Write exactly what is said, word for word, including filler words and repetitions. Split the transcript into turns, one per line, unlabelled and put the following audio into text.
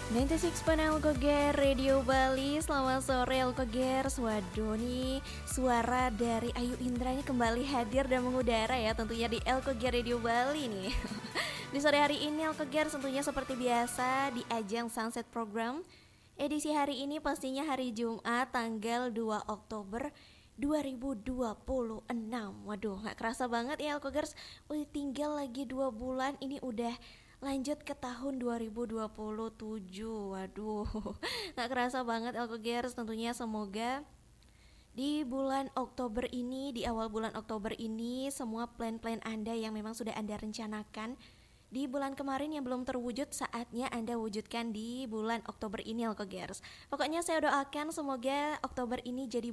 sembilan puluh enam koma nol Elkoger Radio Bali. Selamat sore Elkogers. Waduh nih, suara dari Ayu Indra ini kembali hadir dan mengudara ya, tentunya di Elkoger Radio Bali nih. Di sore hari ini Elkogers tentunya seperti biasa di ajang Sunset Program. Edisi hari ini pastinya hari Jumat tanggal dua Oktober dua ribu dua puluh enam. Waduh, gak kerasa banget ya Elkogers. Udah tinggal lagi dua bulan, ini udah lanjut ke tahun dua ribu dua puluh tujuh. Waduh, gak kerasa banget Elkogers. Tentunya semoga di bulan Oktober ini, di awal bulan Oktober ini, semua plan-plan Anda yang memang sudah Anda rencanakan di bulan kemarin yang belum terwujud, saatnya Anda wujudkan di bulan Oktober ini Elkogers. Pokoknya saya doakan semoga Oktober ini jadi